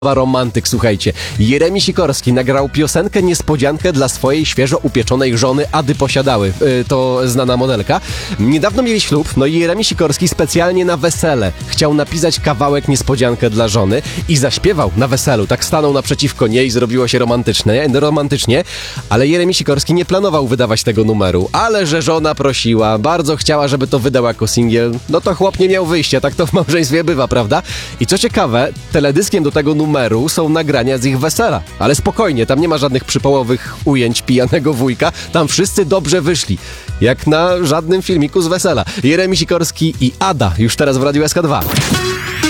Romantyk, słuchajcie. Jeremi Sikorski nagrał piosenkę Niespodziankę dla swojej świeżo upieczonej żony Ady Posiadały. To znana modelka. Niedawno mieli ślub, no i Jeremi Sikorski specjalnie na wesele chciał napisać kawałek Niespodziankę dla żony i zaśpiewał na weselu. Tak stanął naprzeciwko niej i zrobiło się romantycznie, ale Jeremi Sikorski nie planował wydawać tego numeru, ale że żona prosiła, bardzo chciała, żeby to wydał jako singiel, no to chłop nie miał wyjścia, tak to w małżeństwie bywa, prawda? I co ciekawe, teledyskiem do tego numeru są nagrania z ich wesela. Ale spokojnie, tam nie ma żadnych przypołowych ujęć pijanego wujka. Tam wszyscy dobrze wyszli. Jak na żadnym filmiku z wesela. Jeremi Sikorski i Ada już teraz w Radiu SK2.